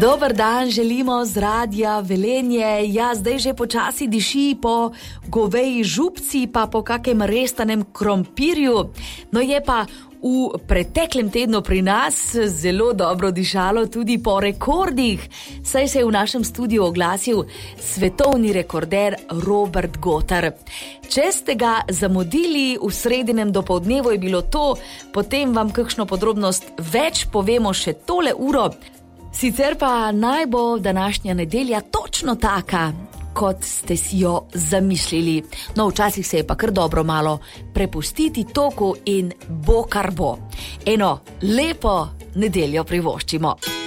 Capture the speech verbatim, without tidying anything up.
Dober dan, želimo z Radia Velenje. Ja, zdaj že počasi diši po goveji župci, pa po kakem restanem krompirju. No je pa v preteklem tednu pri nas zelo dobro dišalo tudi po rekordih, saj se je v našem studiu oglasil svetovni rekorder Robert Gotar. Če ste ga zamudili v sredinem dopoldnevu, je bilo to, potem vam kakšno podrobnost več povemo še tole uro. Sicer pa naj bo današnja nedelja točno taka, kot ste si jo zamislili. No, včasih se je pa kar dobro malo prepustiti toku in bo kar bo. Eno lepo nedeljo privoščimo.